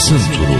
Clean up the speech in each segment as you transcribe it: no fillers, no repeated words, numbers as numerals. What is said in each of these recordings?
Basın Turu.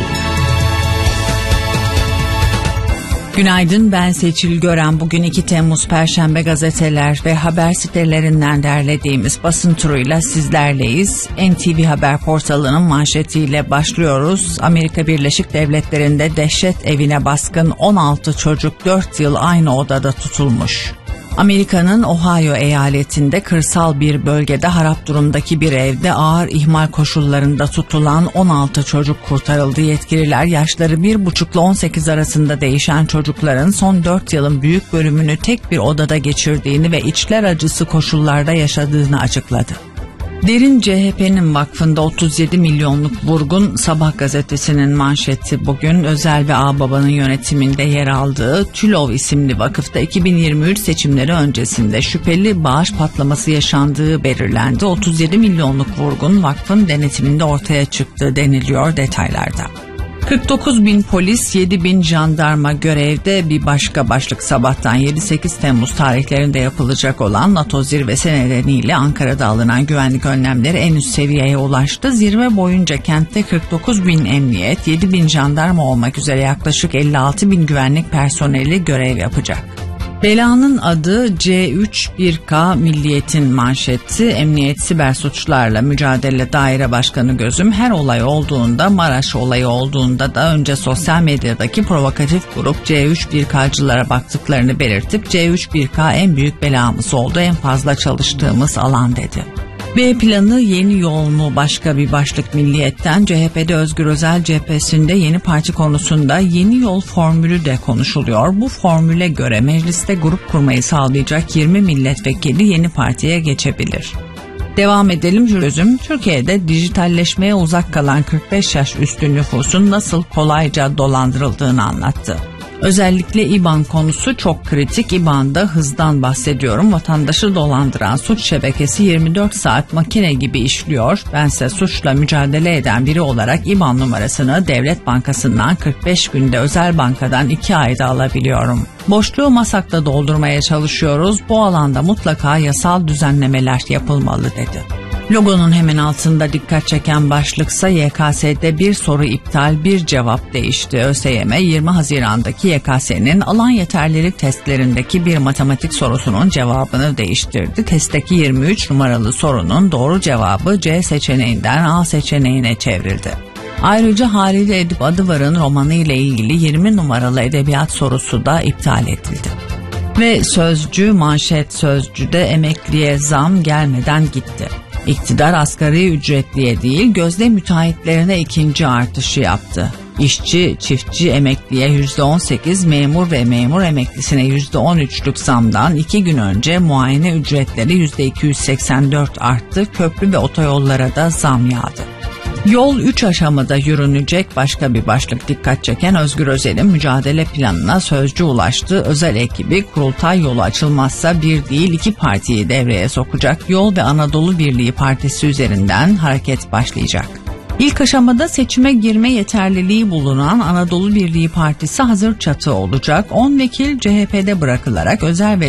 Günaydın, ben Seçil Gören. Bugün 2 Temmuz Perşembe, gazeteler ve haber sitelerinden derlediğimiz basın turuyla sizlerleyiz. NTV Haber portalının manşetiyle başlıyoruz. Amerika Birleşik Devletleri'nde dehşet evine baskın, 16 çocuk 4 yıl aynı odada tutulmuş. Amerika'nın Ohio eyaletinde kırsal bir bölgede harap durumdaki bir evde ağır ihmal koşullarında tutulan 16 çocuk kurtarıldı. Yetkililer yaşları 1,5 ile 18 arasında değişen çocukların son 4 yılın büyük bölümünü tek bir odada geçirdiğini ve içler acısı koşullarda yaşadığını açıkladı. Derin CHP'nin vakfında 37 milyonluk vurgun, Sabah gazetesinin manşeti bugün. Özel ve Ağbaba'nın yönetiminde yer aldığı TÜLOV isimli vakıfta 2023 seçimleri öncesinde şüpheli bağış patlaması yaşandığı belirlendi. 37 milyonluk vurgun vakfın denetiminde ortaya çıktı deniliyor detaylarda. 49 bin polis, 7 bin jandarma görevde. Bir başka başlık, sabahtan 7-8 Temmuz tarihlerinde yapılacak olan NATO zirvesi nedeniyle Ankara'da alınan güvenlik önlemleri en üst seviyeye ulaştı. Zirve boyunca kentte 49 bin emniyet, 7 bin jandarma olmak üzere yaklaşık 56 bin güvenlik personeli görev yapacak. Belanın adı C3-1K, Milliyet'in manşeti. Emniyet Siber Suçlarla Mücadele Daire Başkanı Gözüm, her olay olduğunda, Maraş olayı olduğunda da önce sosyal medyadaki provokatif grup C3-1K'cılara baktıklarını belirtip C3-1K en büyük belamız oldu, en fazla çalıştığımız alan dedi. B planı yeni yol mu? Başka bir başlık Milliyet'ten. CHP'de Özgür Özel cephesinde yeni parti konusunda yeni yol formülü de konuşuluyor. Bu formüle göre mecliste grup kurmayı sağlayacak 20 milletvekili yeni partiye geçebilir. Devam edelim. Çözüm, Türkiye'de dijitalleşmeye uzak kalan 45 yaş üstü nüfusun nasıl kolayca dolandırıldığını anlattı. Özellikle İBAN konusu çok kritik. İBAN'da hızdan bahsediyorum. Vatandaşı dolandıran suç şebekesi 24 saat makine gibi işliyor. Bense suçla mücadele eden biri olarak İBAN numarasını Devlet Bankası'ndan 45 günde, özel bankadan 2 ayda alabiliyorum. Boşluğu masakla doldurmaya çalışıyoruz. Bu alanda mutlaka yasal düzenlemeler yapılmalı dedi. Logonun hemen altında dikkat çeken başlıksa YKS'de bir soru iptal, bir cevap değişti. ÖSYM 20 Haziran'daki YKS'nin alan yeterlilik testlerindeki bir matematik sorusunun cevabını değiştirdi. Testteki 23 numaralı sorunun doğru cevabı C seçeneğinden A seçeneğine çevrildi. Ayrıca Halide Edip Adıvar'ın romanı ile ilgili 20 numaralı edebiyat sorusu da iptal edildi. Ve Sözcü manşet, Sözcü'de emekliye zam gelmeden gitti. İktidar asgari ücretliye değil, gözde müteahhitlerine ikinci artışı yaptı. İşçi, çiftçi emekliye %18, memur ve memur emeklisine %13'lük zamdan 2 gün önce muayene ücretleri %284 arttı. Köprü ve otoyollara da zam yağdı. Yol 3 aşamada yürünecek. Başka bir başlık dikkat çeken, Özgür Özel'in mücadele planına Sözcü ulaştı. Özel ekibi kurultay yolu açılmazsa bir değil 2 partiyi devreye sokacak. Yol ve Anadolu Birliği Partisi üzerinden hareket başlayacak. İlk aşamada seçime girme yeterliliği bulunan Anadolu Birliği Partisi hazır çatı olacak. 10 vekil CHP'de bırakılarak özel ve